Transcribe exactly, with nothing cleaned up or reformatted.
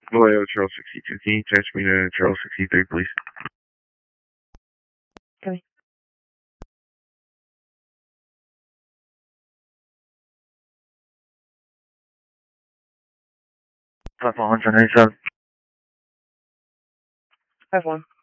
Vallejo, Charles sixty-two. Can you attach me to Charles sixty-three, please? Okay. Five one one ninety-seven. Five one.